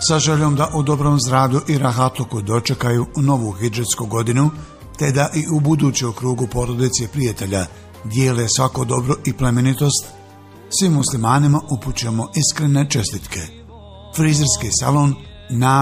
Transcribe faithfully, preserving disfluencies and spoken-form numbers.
sa željom da u dobrom zdravlju i rahatluku dočekaju novu hidžetsku godinu, te da i u budućem krugu porodice i prijatelja dijele svako dobro i plemenitost, svim muslimanima upućujemo iskrene čestitke. Frizerski salon na